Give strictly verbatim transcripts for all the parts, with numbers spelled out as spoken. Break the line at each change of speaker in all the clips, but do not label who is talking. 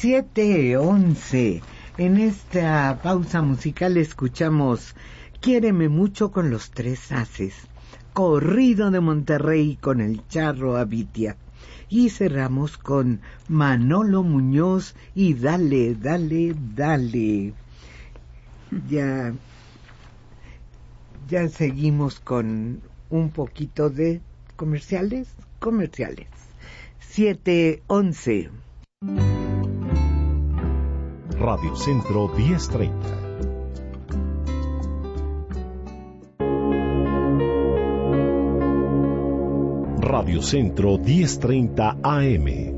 siete once. En esta pausa musical escuchamos Quiéreme mucho con los Tres Haces, Corrido de Monterrey con el Charro Abitia, y cerramos con Manolo Muñoz y Dale, Dale, Dale. Ya, ya seguimos con un poquito de comerciales, comerciales. siete once.
Radio Centro diez treinta. Radio Centro diez treinta A M.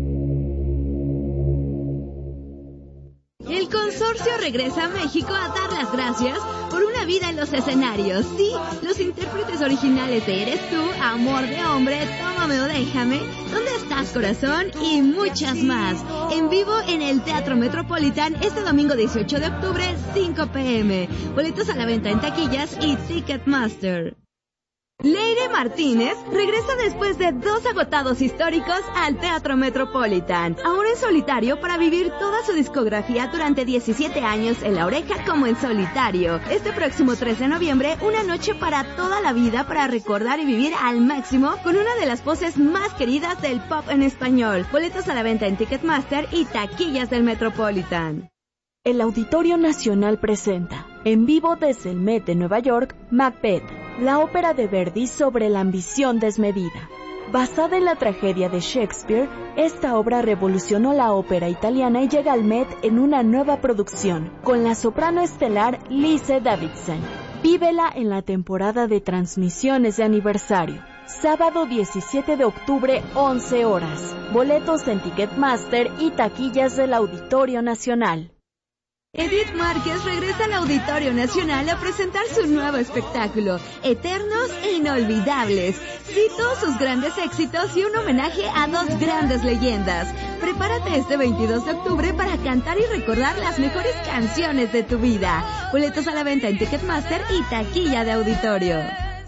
El consorcio regresa a México a dar las gracias por una vida en los escenarios. Sí, los intérpretes originales de Eres tú, Amor de hombre, Tómame o déjame, ¿Dónde estás corazón? Y muchas más. En vivo en el Teatro Metropolitan este domingo dieciocho de octubre, cinco pe eme. Boletos a la venta en taquillas y Ticketmaster. Leire Martínez regresa después de dos agotados históricos al Teatro Metropolitan, ahora en solitario para vivir toda su discografía durante diecisiete años en La Oreja como en solitario. Este próximo tres de noviembre, una noche para toda la vida para recordar y vivir al máximo con una de las voces más queridas del pop en español. Boletos a la venta en Ticketmaster y taquillas del Metropolitan.
El Auditorio Nacional presenta, en vivo desde el Met de Nueva York, Macbeth, la ópera de Verdi sobre la ambición desmedida. Basada en la tragedia de Shakespeare, esta obra revolucionó la ópera italiana y llega al Met en una nueva producción, con la soprano estelar Lise Davidson. Vívela en la temporada de transmisiones de aniversario. Sábado diecisiete de octubre, once horas. Boletos en Ticketmaster y taquillas del Auditorio Nacional.
Edith Márquez regresa al Auditorio Nacional a presentar su nuevo espectáculo, Eternos e Inolvidables. Cito sus grandes éxitos y un homenaje a dos grandes leyendas. Prepárate este veintidós de octubre para cantar y recordar las mejores canciones de tu vida. Boletos a la venta en Ticketmaster y taquilla de auditorio.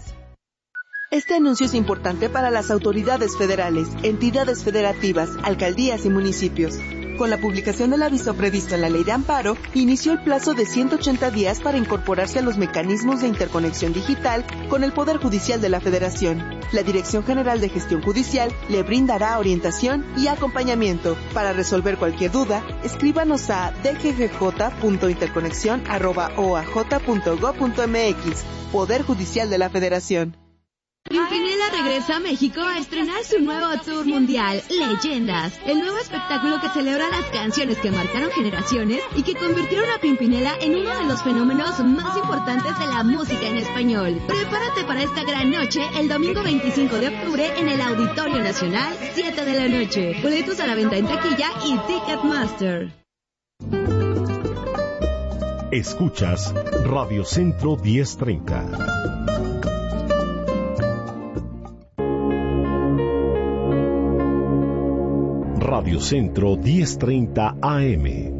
Este anuncio es importante para las autoridades federales, entidades federativas, alcaldías y municipios. Con la publicación del aviso previsto en la Ley de Amparo, inició el plazo de ciento ochenta días para incorporarse a los mecanismos de interconexión digital con el Poder Judicial de la Federación. La Dirección General de Gestión Judicial le brindará orientación y acompañamiento. Para resolver cualquier duda, escríbanos a d g g j punto interconexión arroba o a j punto gob punto m x. Poder Judicial de la Federación.
Pimpinela regresa a México a estrenar su nuevo tour mundial, Leyendas, el nuevo espectáculo que celebra las canciones que marcaron generaciones y que convirtieron a Pimpinela en uno de los fenómenos más importantes de la música en español. Prepárate para esta gran noche el domingo veinticinco de octubre en el Auditorio Nacional, siete de la noche. Boletos a la venta en taquilla y Ticketmaster.
Escuchas Radio Centro diez treinta. Radio Centro diez treinta A M.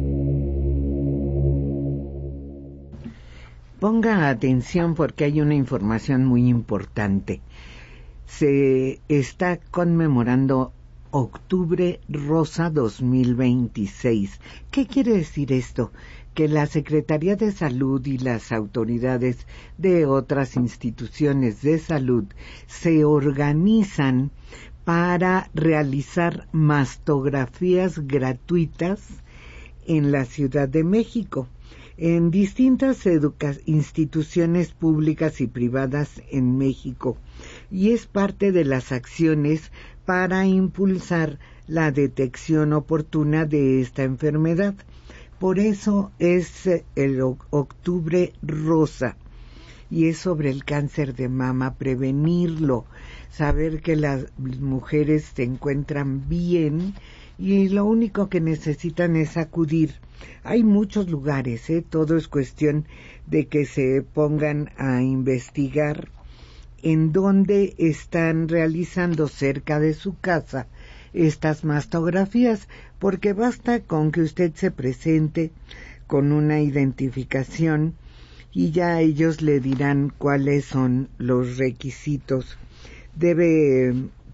Ponga atención porque hay una información muy importante. Se está conmemorando Octubre Rosa dos mil veintiséis. ¿Qué quiere decir esto? Que la Secretaría de Salud y las autoridades de otras instituciones de salud se organizan para realizar mastografías gratuitas en la Ciudad de México, en distintas educa- instituciones públicas y privadas en México, y es parte de las acciones para impulsar la detección oportuna de esta enfermedad. Por eso es el o- Octubre Rosa, y es sobre el cáncer de mama, prevenirlo, saber que las mujeres se encuentran bien y lo único que necesitan es acudir. Hay muchos lugares, ¿eh? Todo es cuestión de que se pongan a investigar en dónde están realizando cerca de su casa estas mastografías, porque basta con que usted se presente con una identificación y ya ellos le dirán cuáles son los requisitos. Debe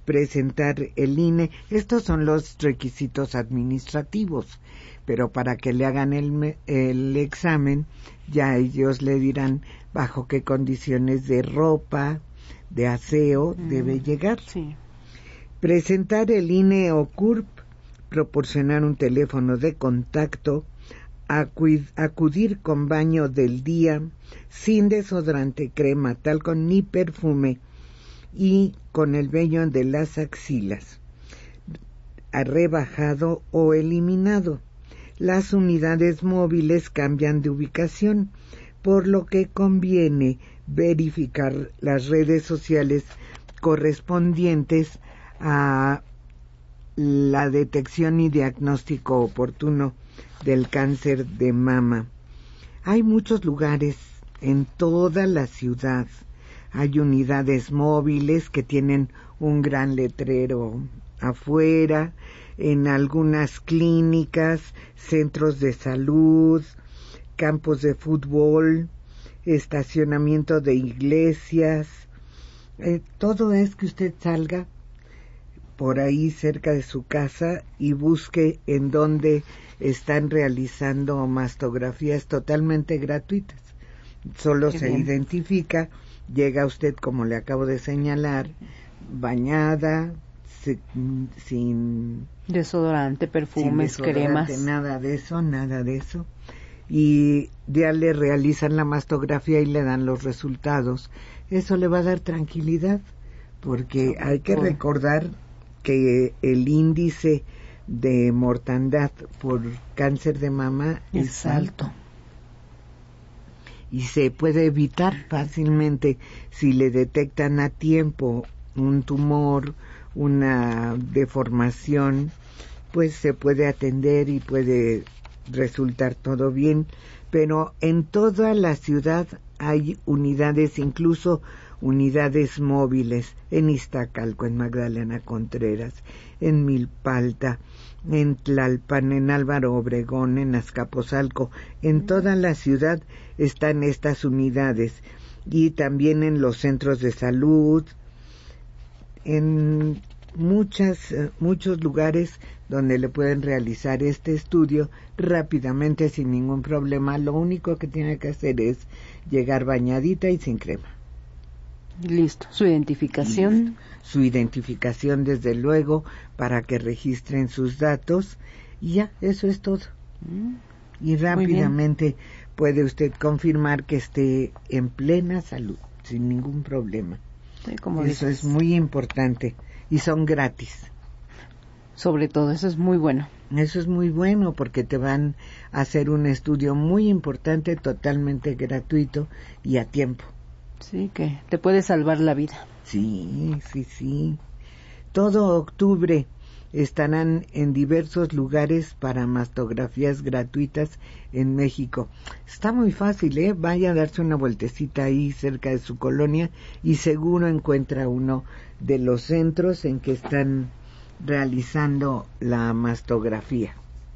presentar el I N E. Estos son los requisitos administrativos, pero para que le hagan el, el examen, ya ellos le dirán bajo qué condiciones de ropa, de aseo mm, debe llegar.
Sí.
Presentar el I N E o C U R P, proporcionar un teléfono de contacto, acudir con baño del día, sin desodorante, crema, talco ni perfume, y con el vello de las axilas rebajado o eliminado. Las unidades móviles cambian de ubicación, por lo que conviene verificar las redes sociales correspondientes a la detección y diagnóstico oportuno del cáncer de mama. Hay muchos lugares en toda la ciudad. Hay unidades móviles que tienen un gran letrero afuera, en algunas clínicas, centros de salud, campos de fútbol, estacionamiento de iglesias. Eh, todo es que usted salga por ahí cerca de su casa y busque en dónde están realizando mastografías totalmente gratuitas. Solo Qué se bien. identifica, llega usted, como le acabo de señalar, bañada, sin, sin
desodorante, perfumes,
sin desodorante,
cremas.
Nada de eso, nada de eso. Y ya le realizan la mastografía y le dan los resultados. Eso le va a dar tranquilidad, porque Sobre hay que todo. recordar que el índice de mortandad por cáncer de mama es, es alto. alto y se puede evitar fácilmente si le detectan a tiempo un tumor, una deformación, pues se puede atender y puede resultar todo bien. Pero en toda la ciudad hay unidades, incluso unidades móviles, en Iztacalco, en Magdalena Contreras, en Milpalta, en Tlalpan, en Álvaro Obregón, en Azcapotzalco. En toda la ciudad están estas unidades, y también en los centros de salud, en muchas, muchos lugares donde le pueden realizar este estudio rápidamente, sin ningún problema. Lo único que tiene que hacer es llegar bañadita y sin crema.
Listo. Su identificación.
Listo. Su identificación, desde luego, para que registren sus datos, y ya, eso es todo. Mm. Y rápidamente puede usted confirmar que esté en plena salud, sin ningún problema.
Sí, como
eso
dices.
Es muy importante, y son gratis.
Sobre todo, eso es muy bueno.
Eso es muy bueno, porque te van a hacer un estudio muy importante, totalmente gratuito y a tiempo.
Sí, que te puede salvar la vida.
Sí, sí, sí. Todo octubre estarán en diversos lugares para mastografías gratuitas en México. Está muy fácil, ¿eh? Vaya a darse una vueltecita ahí cerca de su colonia y seguro encuentra uno de los centros en que están realizando la mastografía.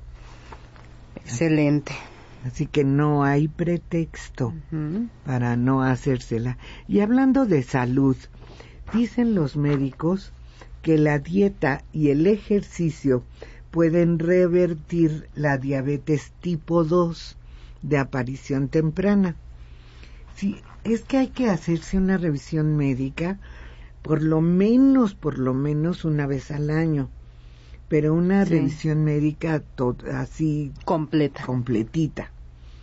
Excelente.
Así que no hay pretexto
uh-huh.
para no hacérsela. Y hablando de salud, dicen los médicos que la dieta y el ejercicio pueden revertir la diabetes tipo dos de aparición temprana. Sí, es que hay que hacerse una revisión médica por lo menos, por lo menos una vez al año. Pero una sí. revisión médica to- así
completa,
completita,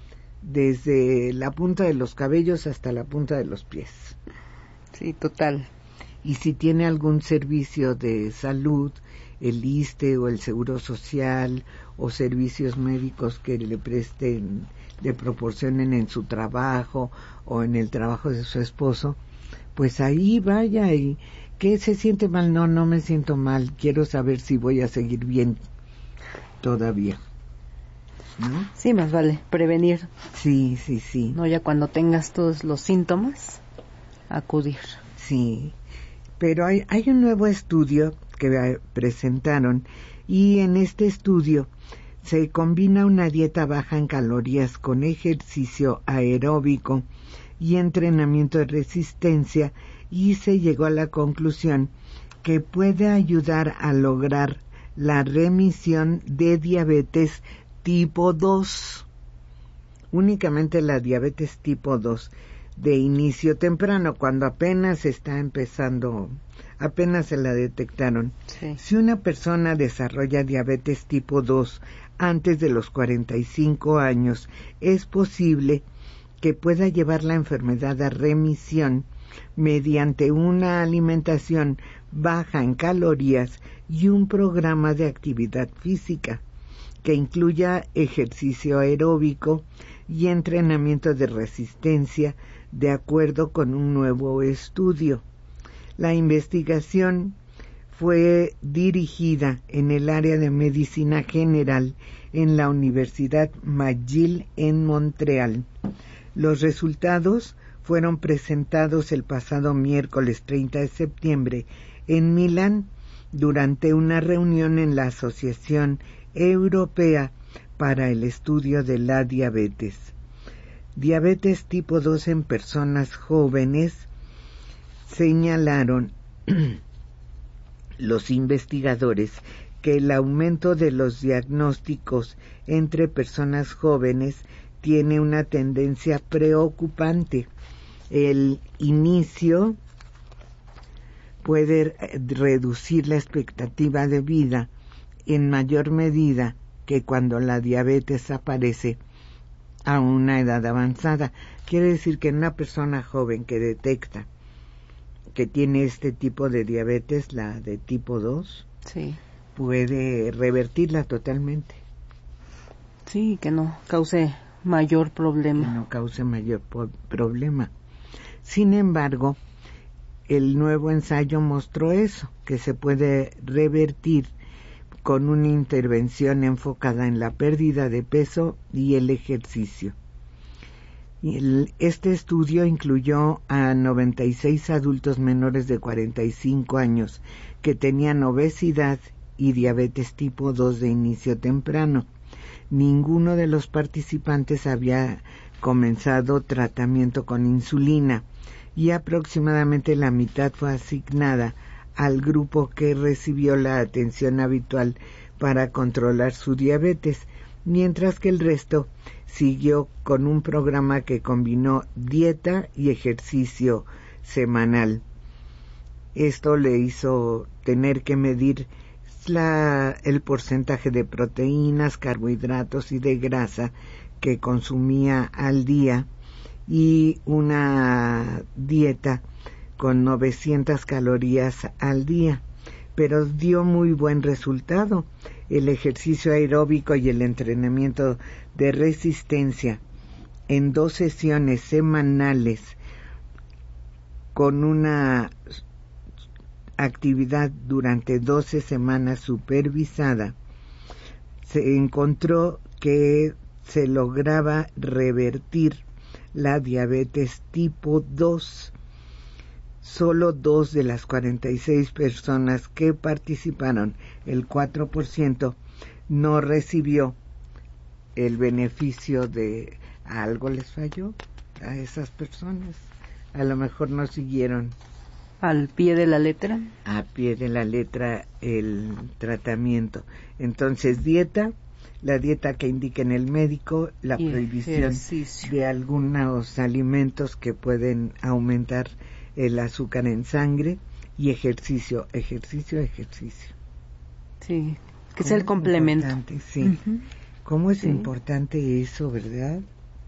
desde la punta de los cabellos hasta la punta de los pies.
Sí, total.
Y si tiene algún servicio de salud, el I S S S S T E o el Seguro Social o servicios médicos que le presten, le proporcionen en su trabajo o en el trabajo de su esposo, pues ahí vaya. Y ¿qué se siente mal? No, no me siento mal. Quiero saber si voy a seguir bien todavía, ¿no?
Sí, más vale prevenir.
Sí, sí, sí.
No, ya cuando tengas todos los síntomas, acudir.
Sí, pero hay, hay un nuevo estudio que presentaron, y en este estudio se combina una dieta baja en calorías con ejercicio aeróbico y entrenamiento de resistencia, y se llegó a la conclusión que puede ayudar a lograr la remisión de diabetes tipo dos. Únicamente la diabetes tipo dos de inicio temprano, cuando apenas está empezando, apenas se la detectaron.
Sí.
Si una persona desarrolla diabetes tipo dos antes de los cuarenta y cinco años, es posible que pueda llevar la enfermedad a remisión mediante una alimentación baja en calorías y un programa de actividad física que incluya ejercicio aeróbico y entrenamiento de resistencia, de acuerdo con un nuevo estudio. La investigación fue dirigida en el área de medicina general en la Universidad McGill en Montreal. Los resultados fueron presentados el pasado miércoles treinta de septiembre en Milán durante una reunión en la Asociación Europea para el Estudio de la Diabetes. Diabetes tipo dos en personas jóvenes, señalaron los investigadores que el aumento de los diagnósticos entre personas jóvenes tiene una tendencia preocupante. El inicio puede reducir la expectativa de vida en mayor medida que cuando la diabetes aparece a una edad avanzada. Quiere decir que en una persona joven que detecta que tiene este tipo de diabetes, la de tipo dos,
sí,
puede revertirla totalmente.
Sí, que no cause mayor problema.
Que no cause mayor po- problema. Sin embargo, el nuevo ensayo mostró eso, que se puede revertir con una intervención enfocada en la pérdida de peso y el ejercicio. El, este estudio incluyó a noventa y seis adultos menores de cuarenta y cinco años que tenían obesidad y diabetes tipo dos de inicio temprano. Ninguno de los participantes había comenzado tratamiento con insulina y aproximadamente la mitad fue asignada al grupo que recibió la atención habitual para controlar su diabetes, mientras que el resto siguió con un programa que combinó dieta y ejercicio semanal. Esto le hizo tener que medir la, el porcentaje de proteínas, carbohidratos y de grasa que consumía al día y una dieta con novecientas calorías al día, pero dio muy buen resultado. El ejercicio aeróbico y el entrenamiento de resistencia en dos sesiones semanales con una actividad durante doce semanas supervisada, se encontró que se lograba revertir la diabetes tipo dos. Solo dos de las cuarenta y seis personas que participaron, el cuatro por ciento, no recibió el beneficio de algo les falló a esas personas. A lo mejor no siguieron
al pie de la letra.
A pie de la letra el tratamiento. Entonces, dieta, la dieta que indica en el médico, la
y
prohibición
ejercicio
de algunos alimentos que pueden aumentar el azúcar en sangre y ejercicio, ejercicio, ejercicio.
Sí, que sea el complemento.
Sí.
Uh-huh.
¿Cómo es
sí.
importante eso, verdad?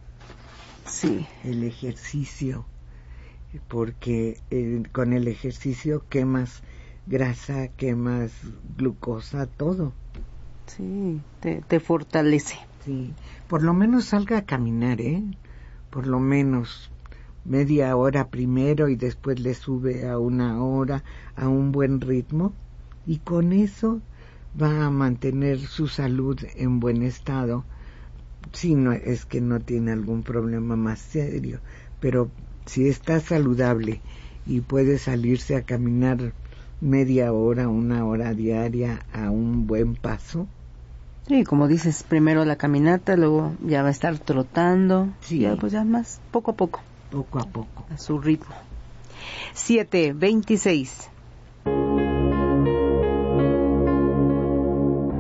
Sí.
El ejercicio, porque eh, con el ejercicio quemas grasa, quemas glucosa, todo.
Sí, te, te fortalece.
Sí, por lo menos salga a caminar, ¿eh? Por lo menos media hora primero y después le sube a una hora a un buen ritmo y con eso va a mantener su salud en buen estado, si no es que no tiene algún problema más serio, pero si está saludable y puede salirse a caminar media hora, una hora diaria a un buen paso.
Sí, como dices, primero la caminata, luego ya va a estar trotando,
sí.
ya pues ya más, poco a poco.
Poco a poco.
A su ritmo. siete veintiséis.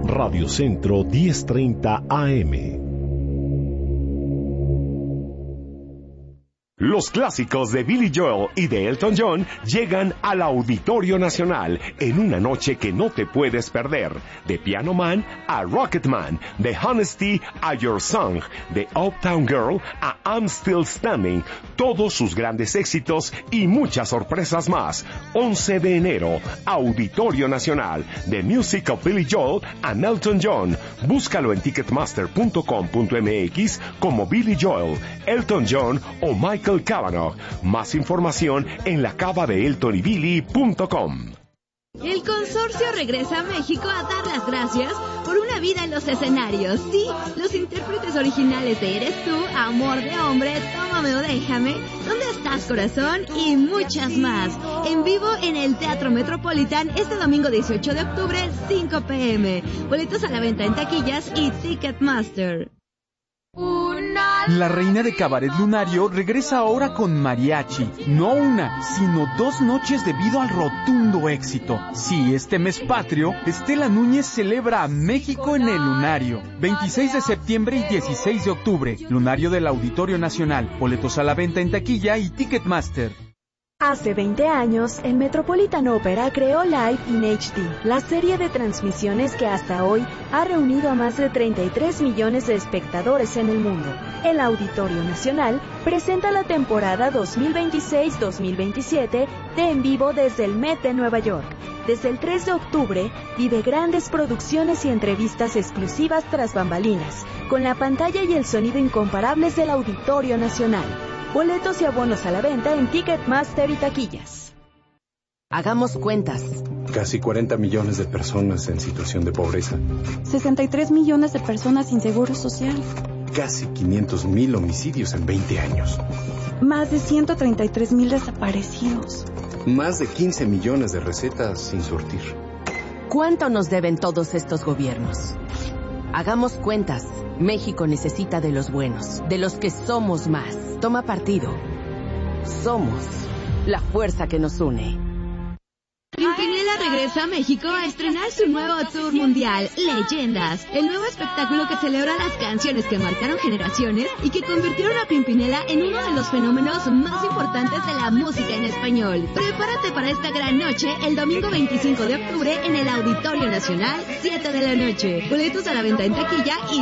Radio Centro diez treinta A M. Los clásicos de Billy Joel y de Elton John llegan al Auditorio Nacional en una noche que no te puedes perder. De Piano Man a Rocket Man, de Honesty a Your Song, de Uptown Girl a I'm Still Standing, todos sus grandes éxitos y muchas sorpresas más. once de enero, Auditorio Nacional, The Music of Billy Joel and Elton John. Búscalo en ticketmaster punto com punto m x como Billy Joel, Elton John o Michael Cavanaugh. Más información en la cava de elton y billy punto com.
El consorcio regresa a México a dar las gracias por una vida en los escenarios. Sí, los intérpretes originales de Eres Tú, Amor de Hombre, Tómame o Déjame, ¿Dónde estás, corazón? Y muchas más. En vivo en el Teatro Metropolitan este domingo dieciocho de octubre, cinco p m Boletos a la venta en taquillas y Ticketmaster.
La reina de Cabaret Lunario regresa ahora con mariachi. No una, sino dos noches debido al rotundo éxito. Sí, este mes patrio, Estela Núñez celebra a México en el Lunario. veintiséis de septiembre y dieciséis de octubre. Lunario del Auditorio Nacional. Boletos a la venta en taquilla y Ticketmaster.
Hace veinte años, el Metropolitan Opera creó Live in H D, la serie de transmisiones que hasta hoy ha reunido a más de treinta y tres millones de espectadores en el mundo. El Auditorio Nacional presenta la temporada dos mil veintiséis dos mil veintisiete de En Vivo desde el Met de Nueva York. Desde el tres de octubre, vive grandes producciones y entrevistas exclusivas tras bambalinas, con la pantalla y el sonido incomparables del Auditorio Nacional. Boletos y abonos a la venta en Ticketmaster y taquillas.
Hagamos cuentas.
Casi cuarenta millones de personas en situación de pobreza.
sesenta y tres millones de personas sin seguro social.
Casi quinientos mil homicidios en veinte años.
Más de ciento treinta y tres mil desaparecidos.
Más de quince millones de recetas sin surtir.
¿Cuánto nos deben todos estos gobiernos? Hagamos cuentas. México necesita de los buenos, de los que somos más. Toma partido. Somos la fuerza que nos une.
Pimpinela regresa a México a estrenar su nuevo tour mundial, Leyendas, el nuevo espectáculo que celebra las canciones que marcaron generaciones y que convirtieron a Pimpinela en uno de los fenómenos más importantes de la música en español. Prepárate para esta gran noche el domingo veinticinco de octubre en el Auditorio Nacional, siete de la noche. Boletos a la venta en taquilla y